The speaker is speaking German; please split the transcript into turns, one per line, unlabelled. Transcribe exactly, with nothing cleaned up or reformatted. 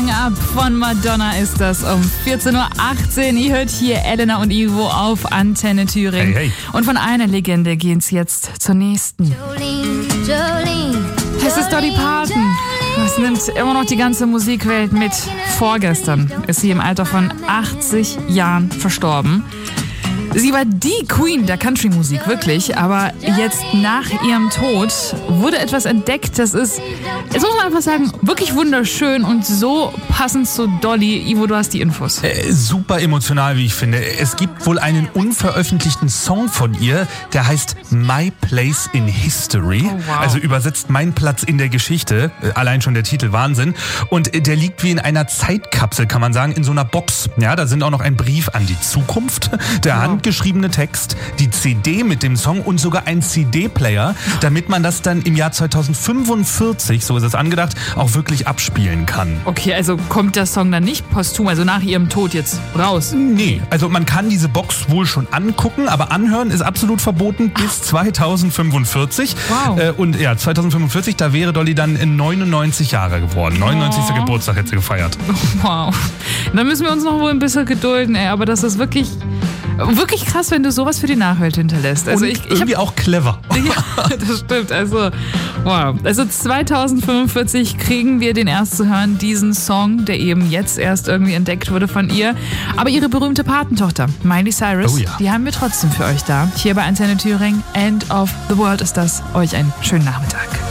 Hang Up von Madonna ist das um vierzehn Uhr achtzehn. Ihr hört hier Elena und Ivo auf Antenne Thüringen.
Hey, hey.
Und von einer Legende geht's jetzt zur nächsten.
Jolene, Jolene,
Es ist Dolly Parton. Das nimmt immer noch die ganze Musikwelt mit. Vorgestern ist sie im Alter von achtzig Jahren verstorben. Sie war die Queen der Country-Musik, wirklich. Aber jetzt nach ihrem Tod wurde etwas entdeckt, das ist, jetzt muss man einfach sagen, wirklich wunderschön und so passend zu Dolly. Ivo, du hast die Infos.
Äh, super emotional, wie ich finde. Es gibt wohl einen unveröffentlichten Song von ihr, der heißt My Place in History.
Oh, wow.
Also übersetzt Mein Platz in der Geschichte. Äh, Allein schon der Titel, Wahnsinn. Und äh, der liegt wie in einer Zeitkapsel, kann man sagen, in so einer Box. Ja, da sind auch noch ein Brief an die Zukunft, der
Wow.
handgeschriebene Text, die C D mit dem Song und sogar ein C D-Player, damit man das dann im Jahr zweitausendfünfundvierzig, so ist es angedacht, auch wirklich abspielen kann.
Okay, also kommt der Song dann nicht posthum, also nach ihrem Tod jetzt raus?
Nee, also man kann diese Box wohl schon angucken, aber anhören ist absolut verboten bis zweitausendfünfundvierzig.
Wow.
Äh, und ja, zweitausendfünfundvierzig, da wäre Dolly dann neunundneunzig Jahre geworden. neunundneunzigsten
Oh.
Geburtstag hätte sie gefeiert.
Wow. Dann müssen wir uns noch wohl ein bisschen gedulden, ey. Aber das ist wirklich, wirklich krass, wenn du sowas für die Nachwelt hinterlässt. Also
und
ich, ich
irgendwie
hab,
auch clever.
ja, das stimmt. Also, wow. Also zweitausendfünfundvierzig kriegen wir den erst zu hören, diesen Song, der eben jetzt erst irgendwie entdeckt wurde von ihr. Aber ihre berühmte Patentochter, Miley Cyrus,
Oh ja.
die haben wir trotzdem für euch da. Hier bei Antenne Thüringen. End of the World ist das. Euch einen schönen Nachmittag.